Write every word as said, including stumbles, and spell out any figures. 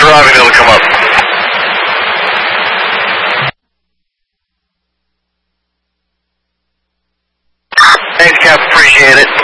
driving, it'll come up. Thanks, Cap. Appreciate it.